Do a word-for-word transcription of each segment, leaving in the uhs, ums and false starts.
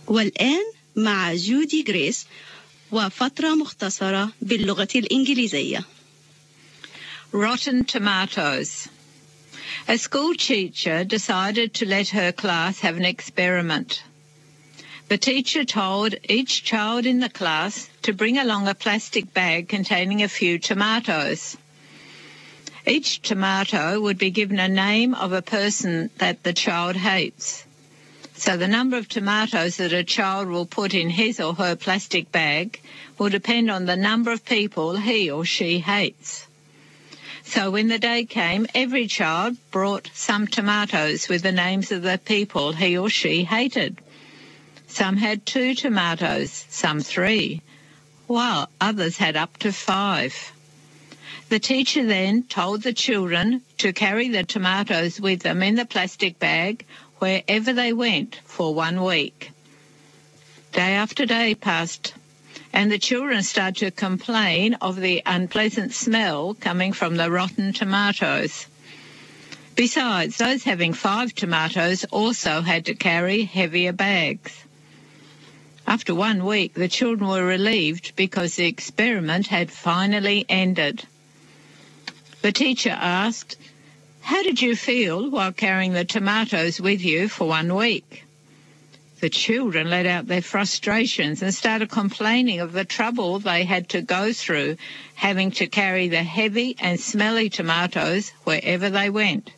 والآن مع جودي غريس وفترة مختصرة باللغة الإنجليزية. Rotten tomatoes. A school teacher decided to let her class have an experiment. The teacher told each child in the class to bring along a plastic bag containing a few tomatoes. Each tomato would be given a name of a person that the child hates. So the number of tomatoes that a child will put in his or her plastic bag will depend on the number of people he or she hates. So when the day came, every child brought some tomatoes with the names of the people he or she hated. Some had two tomatoes, some three, while others had up to five. The teacher then told the children to carry the tomatoes with them in the plastic bag wherever they went for one week. Day after day passed, and the children started to complain of the unpleasant smell coming from the rotten tomatoes. Besides, those having five tomatoes also had to carry heavier bags. After one week, the children were relieved because the experiment had finally ended. The teacher asked, "How did you feel while carrying the tomatoes with you for one week?" The children let out their frustrations and started complaining of the trouble they had to go through having to carry the heavy and smelly tomatoes wherever they went.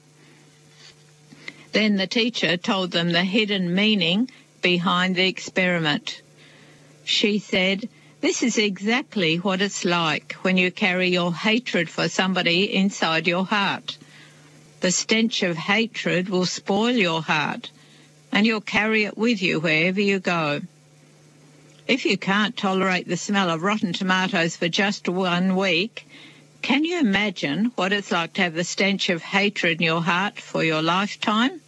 Then the teacher told them the hidden meaning behind the experiment. She said, "This is exactly what it's like when you carry your hatred for somebody inside your heart. The stench of hatred will spoil your heart, and you'll carry it with you wherever you go. If you can't tolerate the smell of rotten tomatoes for just one week, can you imagine what it's like to have the stench of hatred in your heart for your lifetime?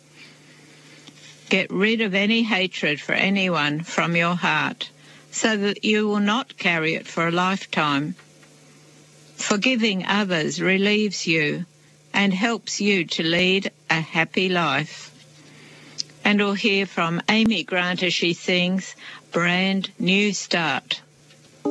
Get rid of any hatred for anyone from your heart, so that you will not carry it for a lifetime. Forgiving others relieves you and helps you to lead a happy life." And we'll hear from Amy Grant as she sings Brand New Start.